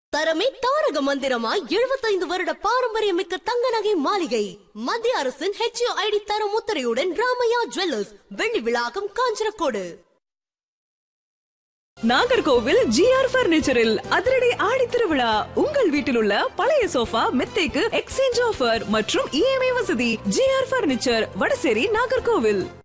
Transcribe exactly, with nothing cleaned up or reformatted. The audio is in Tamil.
தரமே தாரக மந்திரமாய் எழுபத்தைந்து வருட பாரம்பரியமிக்க தங்க நகை மாளிகை மத்திய அரசின் ஹெச் ஐ டி தரம் முத்திரையுடன் ராமையா ஜுவல்லர்ஸ் வெள்ளி விழாக்கம் காஞ்சனக்கோடு. நாகர்கோவில் ஜி ஆர் பர்னிச்சரில் அதிரடி ஆடி திருவிழா. உங்கள் வீட்டில் உள்ள பழைய சோஃபா மெத்தைக்கு எக்ஸ்சேஞ்ச் ஆஃபர் மற்றும் இ எம் ஐ வசதி. G R furniture, Vadasery, Nagercoil.